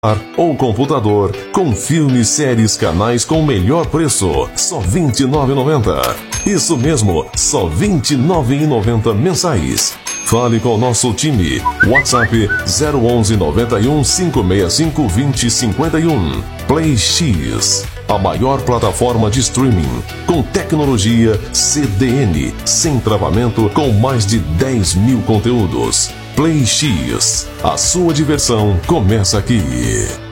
ou computador, com filmes, séries, canais com o melhor preço, só R$ 29,90. Isso mesmo, só R$ 29,90 mensais. Fale com o nosso time. WhatsApp 011 91 565 2051. Play X, a maior plataforma de streaming com tecnologia CDN, sem travamento, com mais de 10 mil conteúdos. Play X, a sua diversão começa aqui.